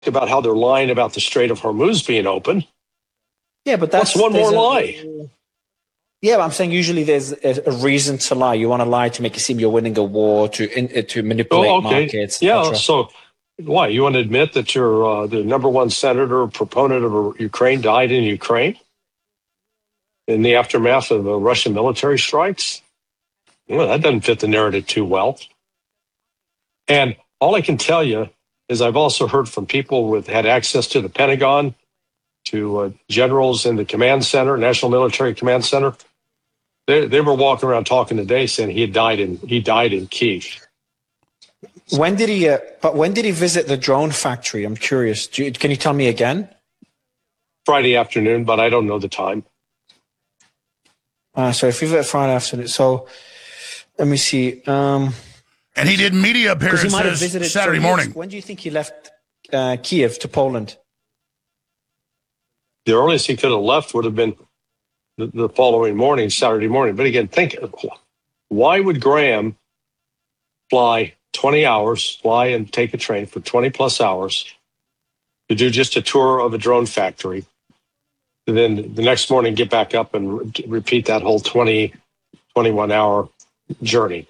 about how they're lying about the Strait of Hormuz being open. Yeah, but that's what's one more lie. Yeah, but I'm saying usually there's a reason to lie. You want to lie to make it seem you're winning a war, to manipulate markets. Yeah, so why? You want to admit that you're the number one senator proponent of Ukraine died in Ukraine in the aftermath of the Russian military strikes? Well, that doesn't fit the narrative too well. And all I can tell you is I've also heard from people who had access to the Pentagon, to generals in the command center, National Military Command Center. They were walking around talking today saying he died in Kyiv. When did he visit the drone factory? I'm curious. Can you tell me again? Friday afternoon, but I don't know the time. So if you visit Friday afternoon, so let me see. And he did media appearances Saturday morning. When do you think he left Kyiv to Poland? The earliest he could have left would have been the following morning, Saturday morning. But again, think, why would Graham fly 20 hours, fly and take a train for 20 plus hours to do just a tour of a drone factory, and then the next morning get back up and repeat that whole 21 hour journey?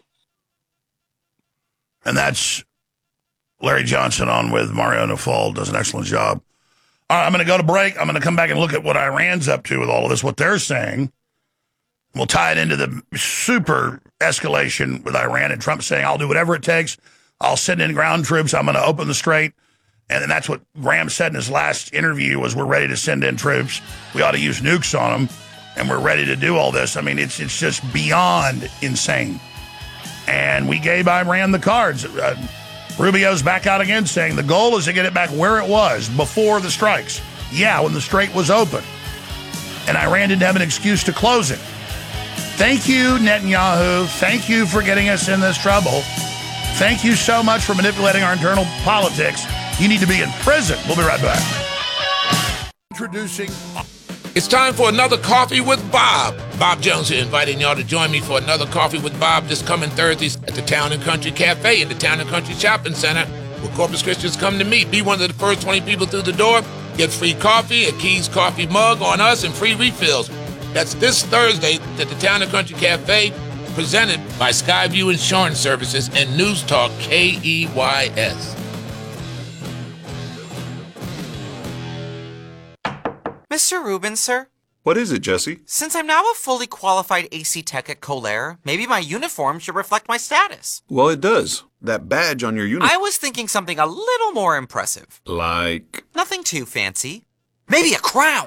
And that's Larry Johnson on with Mario Nawfal, does an excellent job. All right, I'm going to go to break. I'm going to come back and look at what Iran's up to with all of this, what they're saying. We'll tie it into the super escalation with Iran and Trump saying, I'll do whatever it takes. I'll send in ground troops. I'm going to open the strait. And that's what Graham said in his last interview was we're ready to send in troops. We ought to use nukes on them. And we're ready to do all this. I mean, it's just beyond insane. And we gave Iran the cards. Rubio's back out again saying the goal is to get it back where it was before the strikes. Yeah, when the strait was open. And Iran didn't have an excuse to close it. Thank you, Netanyahu. Thank you for getting us in this trouble. Thank you so much for manipulating our internal politics. You need to be in prison. We'll be right back. Introducing... It's time for another Coffee with Bob. Bob Jones here, inviting y'all to join me for another Coffee with Bob this coming Thursdays at the Town and Country Cafe in the Town and Country Shopping Center, where Corpus Christians come to meet. Be one of the first 20 people through the door. Get free coffee, a Keys coffee mug on us, and free refills. That's this Thursday at the Town and Country Cafe, presented by Skyview Insurance Services and News Talk KEYS. Mr. Rubin, sir? What is it, Jesse? Since I'm now a fully qualified AC tech at Kohler, maybe my uniform should reflect my status. Well, it does. That badge on your uniform. I was thinking something a little more impressive. Like? Nothing too fancy. Maybe a crown.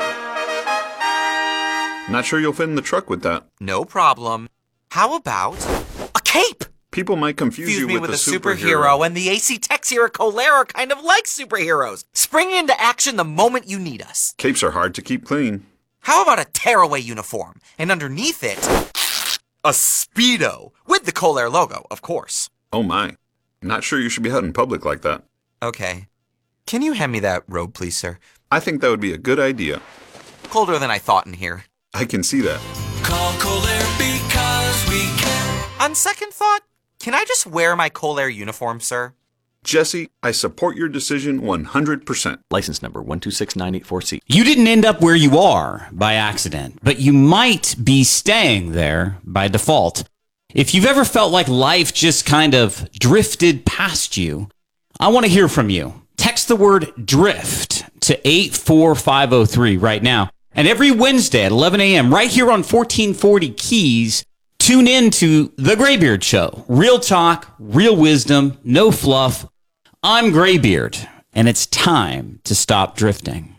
Not sure you'll fit in the truck with that. No problem. How about a cape? People might confuse you with a superhero, and the AC techs here at Kohler are kind of like superheroes, springing into action the moment you need us. Capes are hard to keep clean. How about a tearaway uniform, and underneath it, a Speedo, with the Kohler logo, of course. Oh my. Not sure you should be out in public like that. Okay. Can you hand me that robe, please, sir? I think that would be a good idea. Colder than I thought in here. I can see that. Call Kohler because we care. On second thought, can I just wear my Kohler uniform, sir? Jesse, I support your decision 100%. License number 126984C. You didn't end up where you are by accident, but you might be staying there by default. If you've ever felt like life just kind of drifted past you, I want to hear from you. Text the word drift to 84503 right now. And every Wednesday at 11 a.m. right here on 1440 Keys, tune in to The Graybeard Show. Real talk, real wisdom, no fluff. I'm Graybeard, and it's time to stop drifting.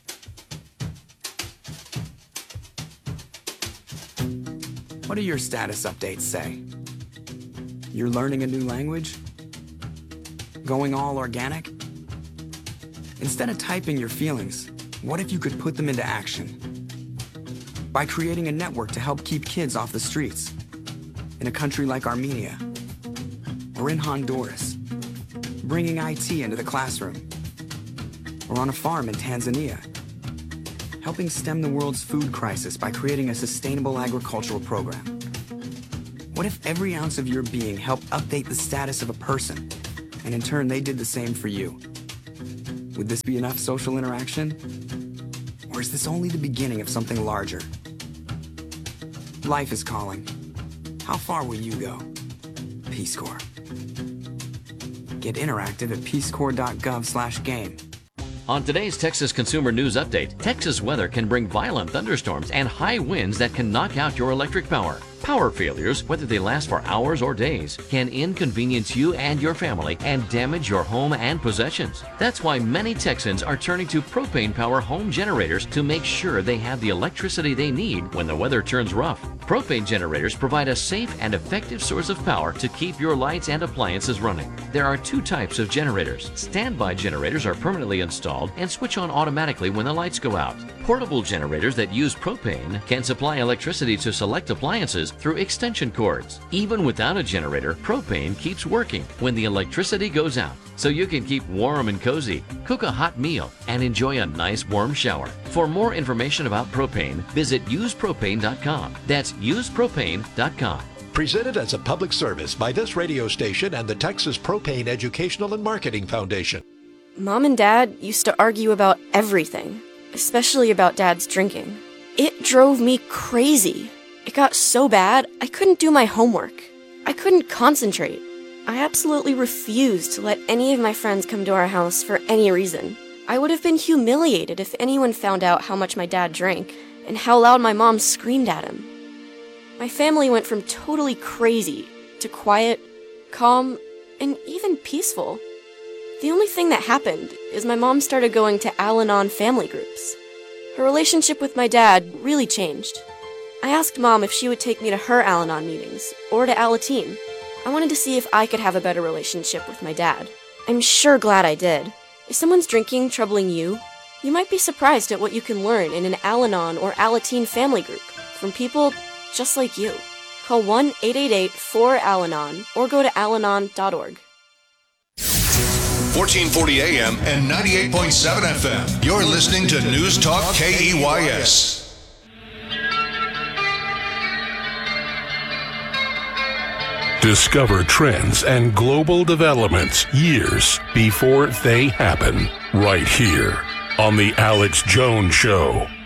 What do your status updates say? You're learning a new language? Going all organic? Instead of typing your feelings, what if you could put them into action? By creating a network to help keep kids off the streets in a country like Armenia or in Honduras, bringing IT into the classroom, or on a farm in Tanzania, helping stem the world's food crisis by creating a sustainable agricultural program. What if every ounce of your being helped update the status of a person, and in turn they did the same for you? Would this be enough social interaction? Or is this only the beginning of something larger? Life is calling. How far will you go? Peace Corps. Get interactive at peacecorps.gov/game. On today's Texas Consumer News Update, Texas weather can bring violent thunderstorms and high winds that can knock out your electric power. Power failures, whether they last for hours or days, can inconvenience you and your family and damage your home and possessions. That's why many Texans are turning to propane power home generators to make sure they have the electricity they need when the weather turns rough. Propane generators provide a safe and effective source of power to keep your lights and appliances running. There are two types of generators. Standby generators are permanently installed and switch on automatically when the lights go out. Portable generators that use propane can supply electricity to select appliances through extension cords. Even without a generator, propane keeps working when the electricity goes out, so you can keep warm and cozy, cook a hot meal, and enjoy a nice warm shower. For more information about propane, visit usepropane.com. That's usepropane.com. Presented as a public service by this radio station and the Texas Propane Educational and Marketing Foundation. Mom and Dad used to argue about everything, especially about Dad's drinking. It drove me crazy. It got so bad, I couldn't do my homework. I couldn't concentrate. I absolutely refused to let any of my friends come to our house for any reason. I would have been humiliated if anyone found out how much my dad drank and how loud my mom screamed at him. My family went from totally crazy to quiet, calm, and even peaceful. The only thing that happened is my mom started going to Al-Anon family groups. Her relationship with my dad really changed. I asked Mom if she would take me to her Al-Anon meetings, or to Alateen. I wanted to see if I could have a better relationship with my dad. I'm sure glad I did. If someone's drinking troubling you, you might be surprised at what you can learn in an Al-Anon or Alateen family group from people just like you. Call 1-888-4-ALANON or go to alanon.org. 1440 AM and 98.7 FM. You're listening to News Talk KEYS. Discover trends and global developments years before they happen, right here on The Alex Jones Show.